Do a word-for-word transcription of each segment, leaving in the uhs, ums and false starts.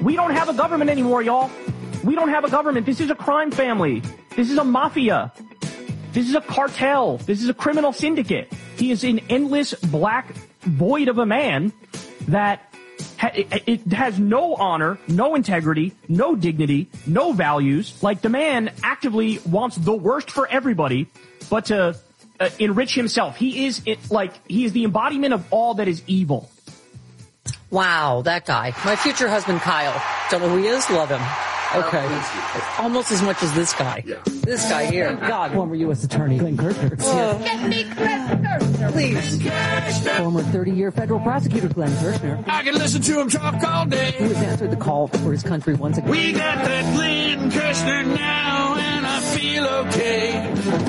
We don't have a government anymore, y'all. We don't have a government. This is a crime family. This is a mafia. This is a cartel. This is a criminal syndicate. He is an endless black void of a man that ha- it, it has no honor, no integrity, no dignity, no values. Like, the man actively wants the worst for everybody, but to uh, enrich himself. He is it, like he is the embodiment of all that is evil. Wow, that guy. My future husband, Kyle. Don't know who he is. Love him. Okay. Almost as much as this guy. Yeah. This guy here. God. Former U S Attorney Glenn Kirshner. Uh, Get me Glenn Kirshner, please. Former thirty-year federal prosecutor Glenn Kirshner. I can listen to him talk all day. Who has answered the call for his country once again. We got that Glenn Kirshner now, and I feel okay.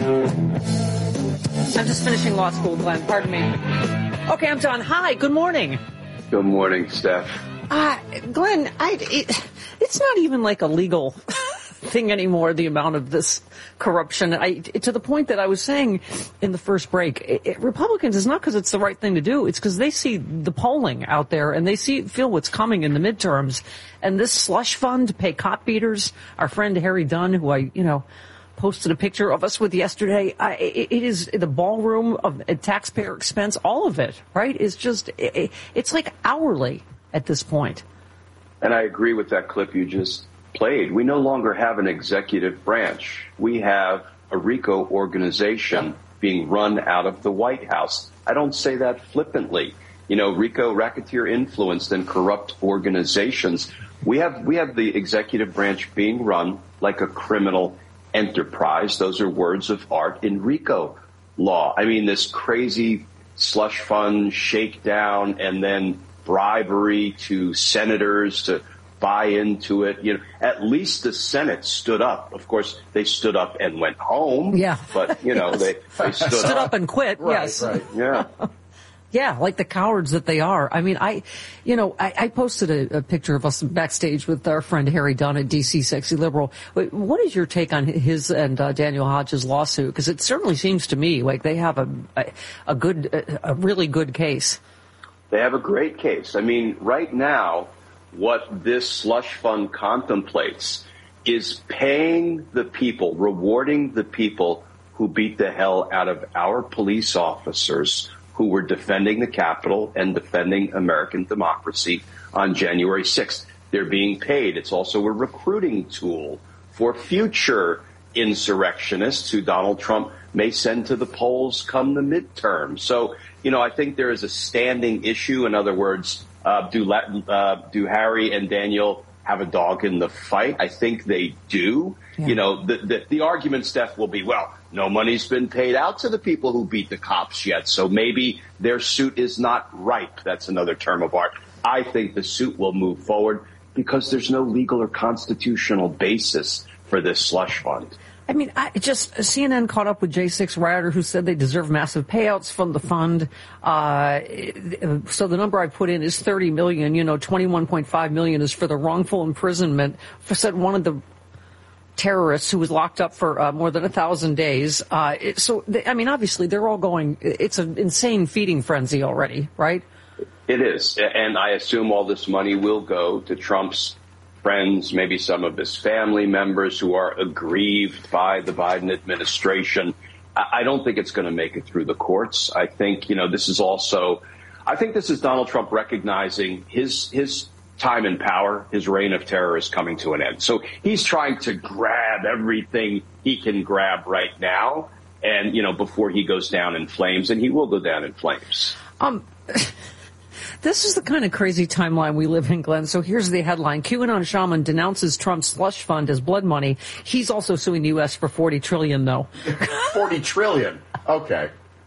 I'm just finishing law school, Glenn. Pardon me. Okay, I'm done. Hi, good morning. Good morning, Steph. Uh, Glenn, I, it, it's not even like a legal thing anymore, the amount of this corruption. I, to the point that I was saying in the first break, it, it, Republicans, is not because it's the right thing to do. It's because they see the polling out there and they see feel what's coming in the midterms. And this slush fund to pay cop beaters, our friend Harry Dunn, who I, you know, posted a picture of us with yesterday. I, it, it is the ballroom of a taxpayer expense. All of it, right, is just, it, it's like hourly at this point. And I agree with that clip you just played. We no longer have an executive branch. We have a RICO organization being run out of the White House. I don't say that flippantly. You know, RICO, racketeer influenced and corrupt organizations. We have we have the executive branch being run like a criminal enterprise. Those are words of art in RICO law. I mean, this crazy slush fund shakedown and then bribery to senators to buy into it. You know, at least the Senate stood up. Of course, they stood up and went home. Yeah. But, you know, yes. they, they stood, stood up. up and quit. Right, yes. Right. Yeah. Yeah, like the cowards that they are. I mean, I, you know, I, I posted a, a picture of us backstage with our friend Harry Dunn at D C Sexy Liberal. What is your take on his and uh, Daniel Hodges' lawsuit? Because it certainly seems to me like they have a, a, a good, a really good case. They have a great case. I mean, right now, what this slush fund contemplates is paying the people, rewarding the people who beat the hell out of our police officers who were defending the Capitol and defending American democracy on January sixth. They're being paid. It's also a recruiting tool for future insurrectionists who Donald Trump may send to the polls come the midterm. So, you know, I think there is a standing issue. In other words, uh, do, uh, do Harry and Daniel have a dog in the fight? I think they do. Yeah. You know, the, the, the argument, Steph, will be, well, no money's been paid out to the people who beat the cops yet, so maybe their suit is not ripe. That's another term of art. I think the suit will move forward because there's no legal or constitutional basis for this slush fund. I mean, I just C N N caught up with J six Ryder, who said they deserve massive payouts from the fund. Uh, so the number I put in is thirty million. You know, twenty-one point five million is for the wrongful imprisonment. Said one of the terrorists who was locked up for uh, more than a thousand days. Uh, it, so, they, I mean, obviously they're all going, it's an insane feeding frenzy already, right? It is. And I assume all this money will go to Trump's friends, maybe some of his family members who are aggrieved by the Biden administration. I don't think it's going to make it through the courts. I think, you know, this is also, I think this is Donald Trump recognizing his, his, time in power, his reign of terror is coming to an end. So he's trying to grab everything he can grab right now, and, you know, before he goes down in flames, and he will go down in flames. Um, this is the kind of crazy timeline we live in, Glenn. So here's the headline. QAnon shaman denounces Trump's slush fund as blood money. He's also suing the U S for forty trillion dollars, though. forty trillion dollars. Okay.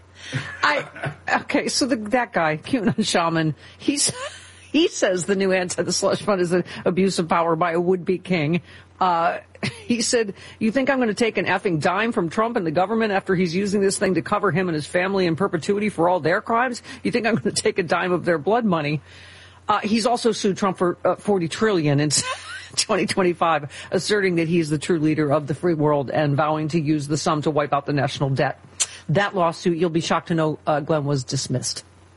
I, okay, so the, that guy, QAnon shaman, he's... He says the new answer to the slush fund is an abuse of power by a would-be king. Uh, he said, you think I'm going to take an effing dime from Trump and the government after he's using this thing to cover him and his family in perpetuity for all their crimes? You think I'm going to take a dime of their blood money? Uh, he's also sued Trump for uh, forty trillion dollars in twenty twenty-five, asserting that he's the true leader of the free world and vowing to use the sum to wipe out the national debt. That lawsuit, you'll be shocked to know, uh, Glenn, was dismissed.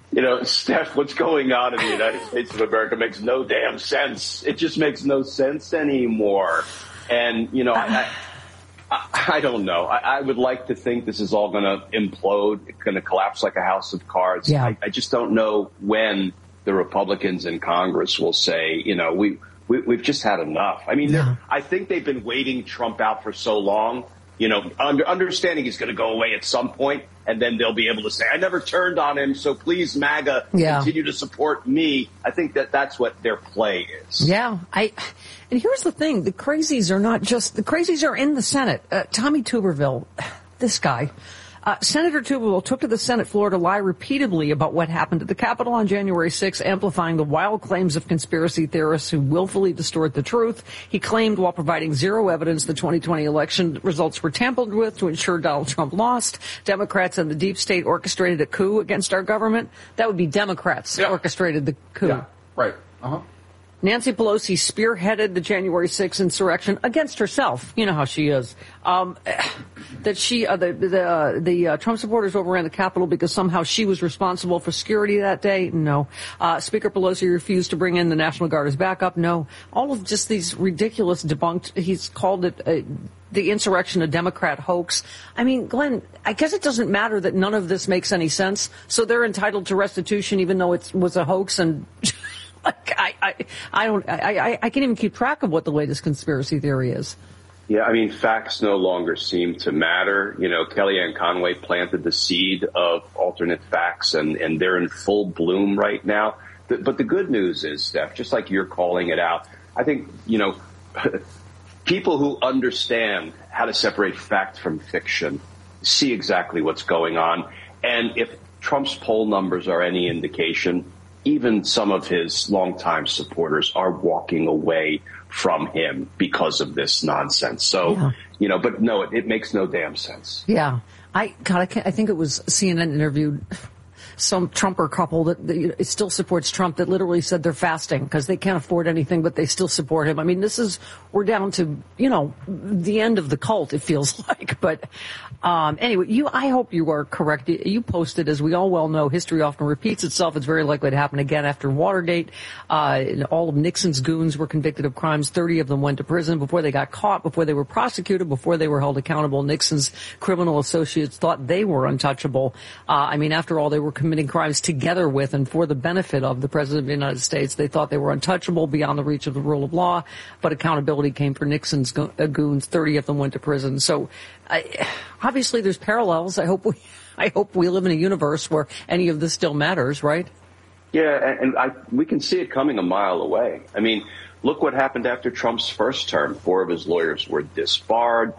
You know, Steph, what's going on in the United States of America makes no damn sense. It just makes no sense anymore. And, you know, I, I, I don't know. I, I would like to think this is all going to implode. It's going to collapse like a house of cards. Yeah. I, I just don't know when the Republicans in Congress will say, you know, we, we, we've just had enough. I mean, yeah. I think they've been waiting Trump out for so long. You know, under, understanding he's going to go away at some point, and then they'll be able to say, I never turned on him, so please, MAGA, yeah. continue to support me. I think that that's what their play is. Yeah. I. And here's the thing. The crazies are not just, the crazies are in the Senate. Uh, Tommy Tuberville, this guy. Uh, Senator Tuberville took to the Senate floor to lie repeatedly about what happened at the Capitol on January sixth, amplifying the wild claims of conspiracy theorists who willfully distort the truth. He claimed while providing zero evidence the twenty twenty election results were tampered with to ensure Donald Trump lost. Democrats and the deep state orchestrated a coup against our government. That would be Democrats yeah. orchestrated the coup. Yeah, right. Uh-huh. Nancy Pelosi spearheaded the January sixth insurrection against herself. You know how she is. Um, that she, uh, the the, uh, the uh, Trump supporters overran the Capitol because somehow she was responsible for security that day. No. Uh, Speaker Pelosi refused to bring in the National Guard as backup. No. All of just these ridiculous debunked. He's called it a, the insurrection a Democrat hoax. I mean, Glenn, I guess it doesn't matter that none of this makes any sense. So they're entitled to restitution even though it was a hoax and. Like, I, I, I don't, I, I, I can't even keep track of what the latest conspiracy theory is. Yeah, I mean, facts no longer seem to matter. You know, Kellyanne Conway planted the seed of alternate facts, and, and they're in full bloom right now. But the good news is, Steph, just like you're calling it out, I think, you know, people who understand how to separate fact from fiction see exactly what's going on. And if Trump's poll numbers are any indication, even some of his longtime supporters are walking away from him because of this nonsense. So, yeah. you know, but no, it, it makes no damn sense. Yeah. I, God, I, can't, I think it was C N N interviewed some Trumper couple that, that you know, it still supports Trump that literally said they're fasting because they can't afford anything, but they still support him. I mean, this is, we're down to, you know, the end of the cult, it feels like. But um, anyway, you, I hope you are correct. You posted, as we all well know, history often repeats itself. It's very likely to happen again after Watergate. Uh, all of Nixon's goons were convicted of crimes. thirty of them went to prison before they got caught, before they were prosecuted, before they were held accountable. Nixon's criminal associates thought they were untouchable. Uh, I mean, after all, they were committing crimes together with and for the benefit of the President of the United States. They thought they were untouchable, beyond the reach of the rule of law, but accountability came for Nixon's go- uh, goons. thirty of them went to prison. So I, obviously there's parallels. I hope we, I hope we live in a universe where any of this still matters, right? Yeah, and, and I, we can see it coming a mile away. I mean, look what happened after Trump's first term. Four of his lawyers were disbarred.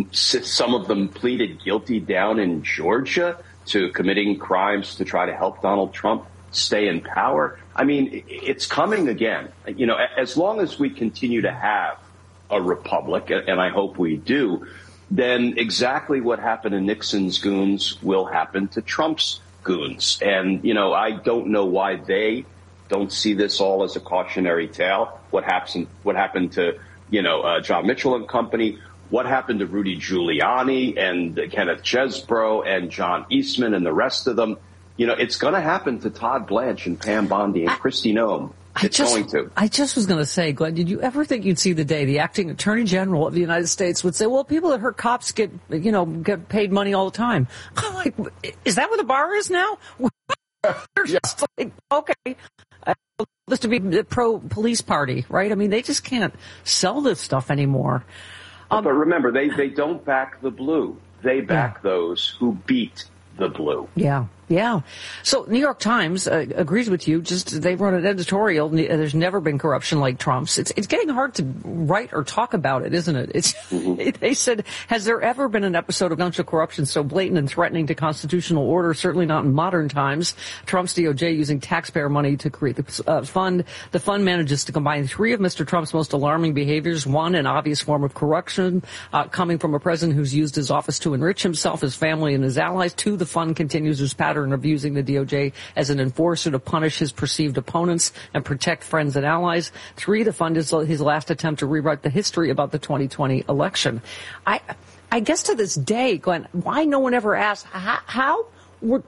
Some of them pleaded guilty down in Georgia to committing crimes to try to help Donald Trump stay in power. I mean, it's coming again. You know, as long as we continue to have a republic, and I hope we do, then exactly what happened to Nixon's goons will happen to Trump's goons. And, you know, I don't know why they don't see this all as a cautionary tale. What happened, what happened to, you know, uh, John Mitchell and company? What happened to Rudy Giuliani and Kenneth Chesbrough and John Eastman and the rest of them? You know, it's going to happen to Todd Blanche and Pam Bondi and Kristi Noem. It's just, going to. I just was going to say, Glenn, did you ever think you'd see the day the acting attorney general of the United States would say, well, people that hurt cops get, you know, get paid money all the time? I'm like, is that what the bar is now? They're just like, okay, uh, this to be the pro-police party, right? I mean, they just can't sell this stuff anymore. Um, but remember, they, they don't back the blue. They back yeah. those who beat the blue. Yeah. Yeah. So New York Times uh, agrees with you. Just they run an editorial. There's never been corruption like Trump's. It's it's getting hard to write or talk about it, isn't it? It's mm-hmm. it, they said, has there ever been an episode of financial corruption so blatant and threatening to constitutional order? Certainly not in modern times. Trump's D O J using taxpayer money to create the uh, fund. The fund manages to combine three of Mister Trump's most alarming behaviors. One, an obvious form of corruption uh, coming from a president who's used his office to enrich himself, his family, and his allies. Two, the fund continues his pattern of using the D O J as an enforcer to punish his perceived opponents and protect friends and allies. Three, the fund is his last attempt to rewrite the history about the twenty twenty election. I, I guess to this day, Glenn, why no one ever asked how, how were,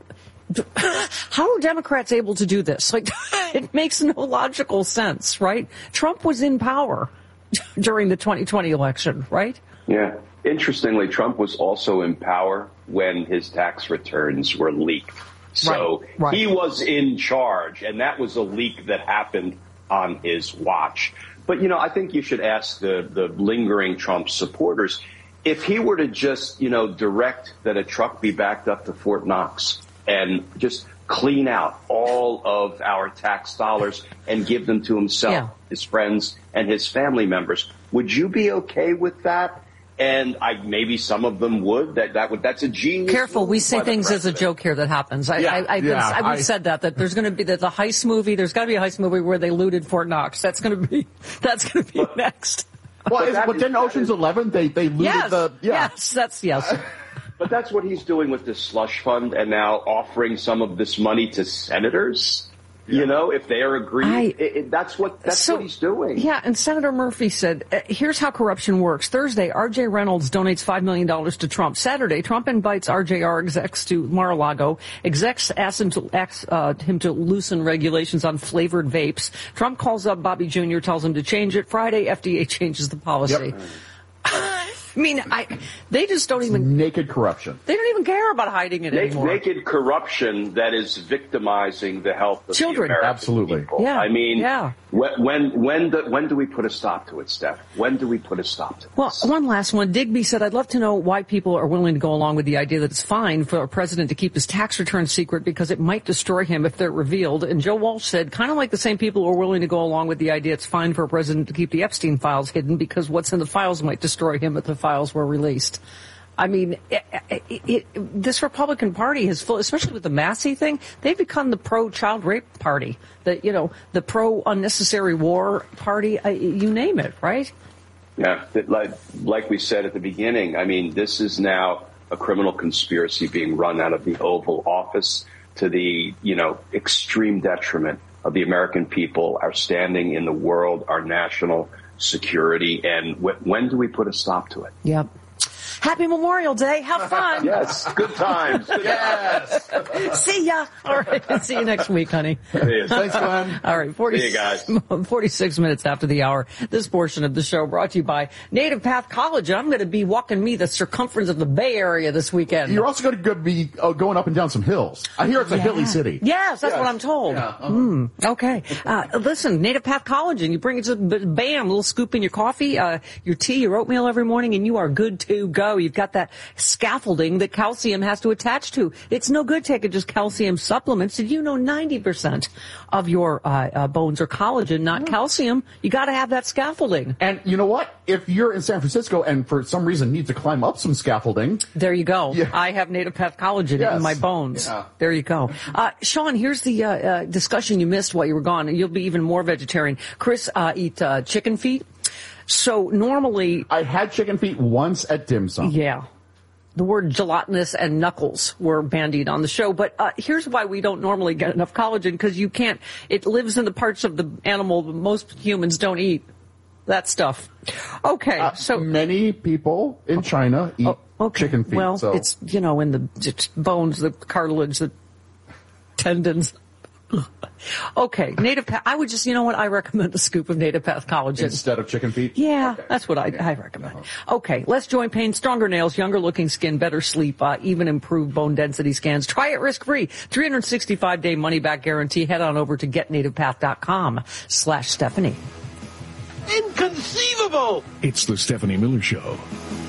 How are Democrats able to do this? Like, it makes no logical sense, right? Trump was in power during the twenty twenty election, right? Yeah. Interestingly, Trump was also in power when his tax returns were leaked. So right, right. he was in charge, and that was a leak that happened on his watch. But, you know, I think you should ask the, the lingering Trump supporters, if he were to just, you know, direct that a truck be backed up to Fort Knox and just clean out all of our tax dollars and give them to himself, yeah. his friends, and his family members, would you be okay with that? And I maybe some of them would. That that would that's a genius. Careful, we say things as a joke here that happens. I, Yeah, I, I, yeah, I, I we've said that that there's going to be the, the heist movie. There's got to be a heist movie where they looted Fort Knox. That's going to be that's going to be But- next. Well, But is, that but is- then that Ocean's is- Eleven, they they looted Yes, the yeah. yes, that's yes. But that's what he's doing with this slush fund and now offering some of this money to senators. You know, if they are agreeing, I- it, it, that's what that's So, what he's doing. Yeah, and Senator Murphy said, uh, here's how corruption works. Thursday, R J Reynolds donates five million dollars to Trump. Saturday, Trump invites R J R execs to Mar-a-Lago. Execs ask him to, ask, uh, him to loosen regulations on flavored vapes. Trump calls up Bobby Junior, tells him to change it. Friday, F D A changes the policy. Yep. I mean, I, they just don't even, Naked corruption. they don't even care about hiding it Naked, anymore. naked corruption that is victimizing the health of Children. the American Absolutely. people. Yeah, I mean, yeah. when when when do, when do we put a stop to it, Steph? When do we put a stop to it? Well, one last one. Digby said, I'd love to know why people are willing to go along with the idea that it's fine for a president to keep his tax returns secret because it might destroy him if they're revealed. And Joe Walsh said, kind of like the same people who are willing to go along with the idea it's fine for a president to keep the Epstein files hidden because what's in the files might destroy him if the files were released. I mean, it, it, it, this Republican Party has full, especially with the Massey thing, they've become the pro-child rape party, the, you know, the pro-unnecessary war party, uh, you name it, right? Yeah, that, like like we said at the beginning, I mean, this is now a criminal conspiracy being run out of the Oval Office to the, you know, extreme detriment of the American people, our standing in the world, our national security. And wh- when do we put a stop to it? Yep. Happy Memorial Day. Have fun. Yes, good times. Good Yes. See ya. All right. See you next week, honey. times. Thanks, Glenn. All right. forty, See you guys. forty-six minutes after the hour. This portion of the show brought to you by Native Path College. And I'm going to be walking me the circumference of the Bay Area this weekend. You're also going to be uh, going up and down some hills. I hear it's a hilly city. Yes, that's Yes. what I'm told. Yeah, uh-huh. Mm, okay. Uh, listen, Native Path College, and you bring it to, bam, a little scoop in your coffee, uh, your tea, your oatmeal every morning, and you are good to go. You've got that scaffolding that calcium has to attach to. It's no good taking just calcium supplements. Did you know ninety percent of your uh, uh, bones are collagen, not calcium? You got to have that scaffolding. And you know what? If you're in San Francisco and for some reason need to climb up some scaffolding, There you go. Yeah. I have Native Path Collagen Yes. in my bones. Yeah. There you go. Uh, Sean, here's the uh, uh, discussion you missed while you were gone. You'll be even more vegetarian. Chris uh, eat uh, chicken feet. So normally, I had chicken feet once at dim sum. yeah, the word gelatinous and knuckles were bandied on the show. But uh, here's why we don't normally get enough collagen, because you can't. It lives in the parts of the animal that most humans don't eat. That stuff. Okay, Uh, so many people in China eat Oh, okay. chicken feet. Well, so. it's, you know, in the it's bones, the cartilage, the tendons. Ugh. Okay, Native Path. I would just, you know what? I recommend a scoop of Native Path Collagen. instead of chicken feet. Yeah, Okay. that's what I, I recommend. Okay, less joint pain, stronger nails, younger looking skin, better sleep, uh, even improved bone density scans. Try it risk-free. three hundred sixty-five day money-back guarantee. Head on over to get native path dot com slash Stephanie. Inconceivable! It's the Stephanie Miller Show.